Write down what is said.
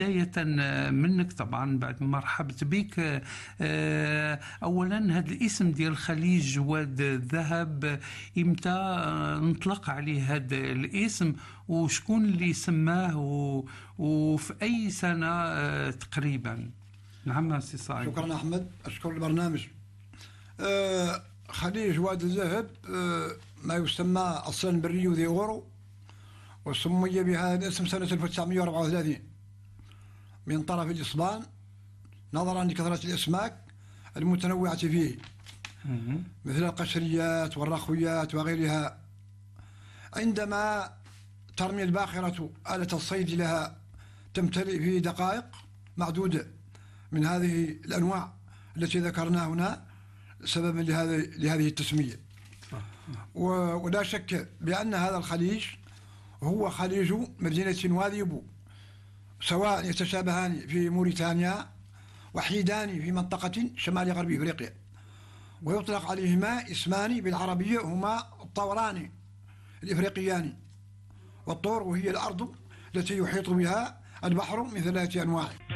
بداية منك طبعا بعد ما مرحبت بك. أولا هذا الاسم ديال الخليج جواد الذهب إمتى نطلق عليه هذا الاسم، وشكون اللي سماه وفي أي سنة تقريبا؟ نعم سي صاحب. شكرا أحمد، أشكر البرنامج. خليج جواد الذهب ما يسمى أصلا بالريو دي أورو، وسمي بهذا الاسم سنة 1934 من طرف الإسبان، نظرا لكثرة الأسماك المتنوعة فيه مثل القشريات والرخويات وغيرها. عندما ترمي الباخرة آلة الصيد لها تمتلئ في دقائق معدودة من هذه الأنواع التي ذكرناها هنا سببا لهذه التسمية. ولا شك بأن هذا الخليج هو خليج مدينة واذيبو، سواء يتشابهان في موريتانيا وحيدان في منطقة شمال غرب إفريقيا، ويطلق عليهما اسمان بالعربية هما الطوران الإفريقيان. والطور وهي الأرض التي يحيط بها البحر من 3 أنواع.